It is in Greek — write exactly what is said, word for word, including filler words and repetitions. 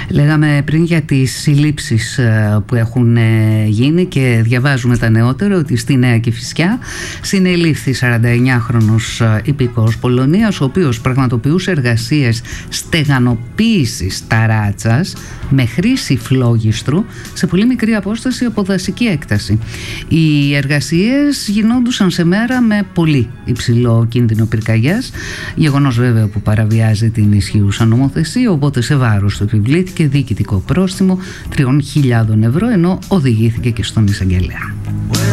Λέγαμε πριν για τις συλλήψεις που έχουν γίνει και διαβάζουμε τα νεότερα ότι στη Νέα Κηφισιά συνελήφθη σαρανταεννιάχρονος υπηκόος Πολωνίας, ο οποίος πραγματοποιούσε εργασίες στεγανοποίησης ταράτσας με χρήση φλόγιστρου σε πολύ μικρή απόσταση από δασική έκταση. Οι εργασίες γινόντουσαν σε μέρα με πολύ υψηλό κίνδυνο πυρκαγιάς, γεγονός βέβαια που παραβιάζει την ισχύουσα νομοθεσία, οπότε σε βάρος του επιβλήθηκε διοικητικό πρόστιμο τριών χιλιάδων ευρώ, ενώ οδηγήθηκε και στον εισαγγελέα.